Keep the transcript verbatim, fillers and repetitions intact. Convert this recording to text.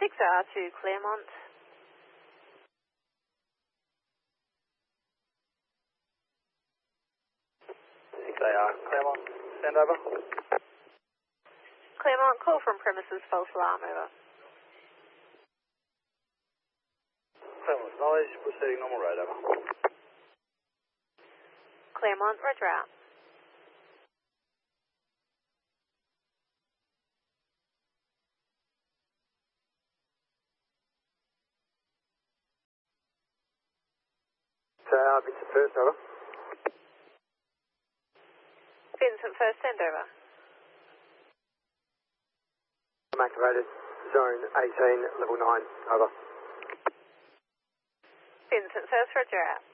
six R to Claremont. six A R, Claremont, stand over. Claremont, call from premises, false alarm, over. Claremont, knowledge, proceeding normal rate, over. Claremont, roger out. So, uh, Vincent first, over. Vincent first, send over. I'm activated, zone eighteen, level nine, over. Vincent first, roger out.